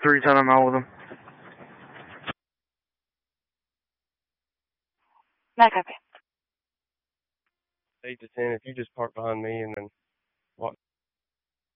3-10, I'm out with him. Not copy. 8 to 10, if you just park behind me and then